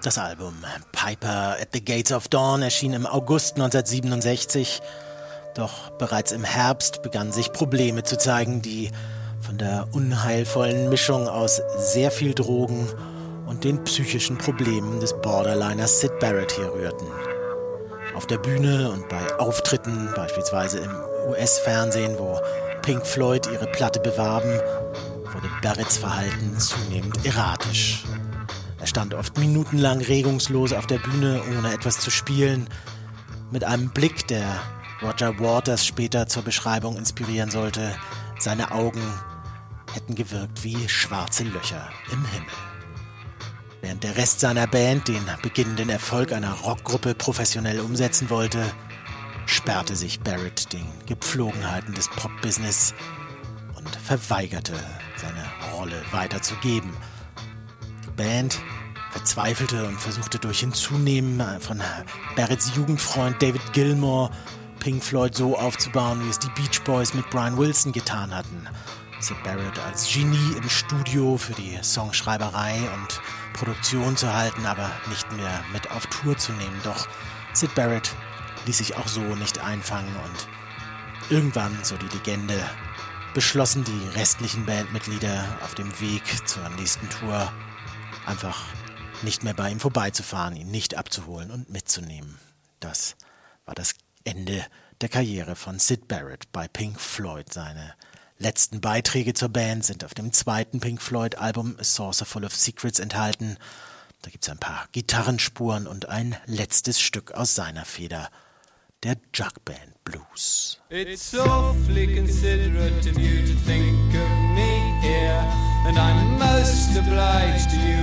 Das Album Piper at the Gates of Dawn erschien im August 1967. Doch bereits im Herbst begannen sich Probleme zu zeigen, die von der unheilvollen Mischung aus sehr viel Drogen und den psychischen Problemen des Borderliners Syd Barrett hier rührten. Auf der Bühne und bei Auftritten, beispielsweise im US-Fernsehen, wo Pink Floyd ihre Platte bewarben, wurde Barretts Verhalten zunehmend erratisch. Er stand oft minutenlang regungslos auf der Bühne, ohne etwas zu spielen, mit einem Blick, der Roger Waters später zur Beschreibung inspirieren sollte. Seine Augen hätten gewirkt wie schwarze Löcher im Himmel. Während der Rest seiner Band den beginnenden Erfolg einer Rockgruppe professionell umsetzen wollte, sperrte sich Barrett den Gepflogenheiten des Pop-Business und verweigerte, seine Rolle weiterzugeben. Die Band verzweifelte und versuchte durch Hinzunehmen von Barretts Jugendfreund David Gilmour Pink Floyd so aufzubauen, wie es die Beach Boys mit Brian Wilson getan hatten. Syd Barrett als Genie im Studio für die Songschreiberei und Produktion zu halten, aber nicht mehr mit auf Tour zu nehmen. Doch Syd Barrett ließ sich auch so nicht einfangen und irgendwann, so die Legende, beschlossen die restlichen Bandmitglieder auf dem Weg zur nächsten Tour einfach nicht mehr bei ihm vorbeizufahren, ihn nicht abzuholen und mitzunehmen. Das war das Ende der Karriere von Syd Barrett bei Pink Floyd. Seine letzten Beiträge zur Band sind auf dem zweiten Pink Floyd-Album A Saucer Full of Secrets enthalten. Da gibt es ein paar Gitarrenspuren und ein letztes Stück aus seiner Feder, der Jugband Blues. It's awfully considerate of you to think of me here, and I'm most obliged to you